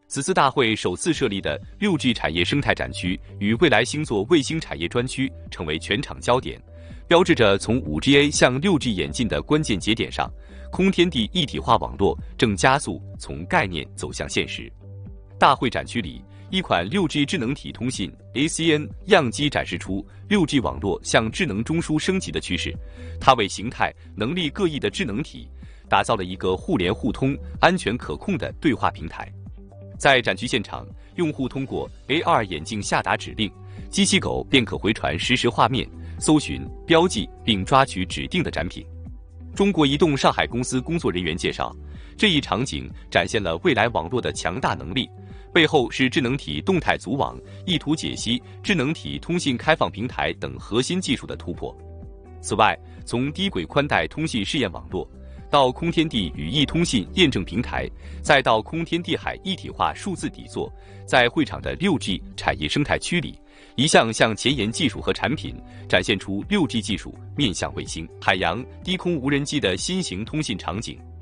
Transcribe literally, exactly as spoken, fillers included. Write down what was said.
此次大会首次设立的 六 G 产业生态展区与未来星座卫星产业专区成为全场焦点，标志着从 五 G A 向 六 G 演进的关键节点上，空天地一体化网络正加速从概念走向现实。大会展区里，一款 六 G 智能体通信 A C N 样机展示出 六 G 网络向智能中枢升级的趋势，它为形态、能力各异的智能体打造了一个互联互通、安全可控的对话平台。在展区现场，用户通过 A R 眼镜下达指令，机器狗便可回传实时画面、搜寻、标记并抓取指定的展品。中国移动上海公司工作人员介绍，这一场景展现了未来网络的强大能力，背后是智能体动态组网、意图解析、智能体通信开放平台等核心技术的突破。此外，从低轨宽带通信试验网络到空天地语义通信验证平台，再到空天地海一体化数字底座，在会场的 六 G 产业生态区里，一项项前沿技术和产品展现出 六 G 技术面向卫星、海洋、低空无人机的新型通信场景。